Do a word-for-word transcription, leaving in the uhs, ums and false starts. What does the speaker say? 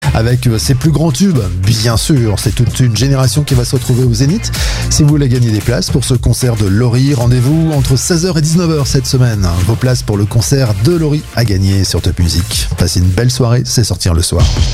avec ses plus grands tubes. Bien sûr, c'est toute une génération qui va se retrouver au Zénith. Si vous voulez gagner des places pour ce concert de Laurie, rendez-vous entre seize heures et dix-neuf heures cette semaine. Vos places pour le concert de Laurie à gagner sur Top Music. Passez une belle soirée, c'est sortir le soir.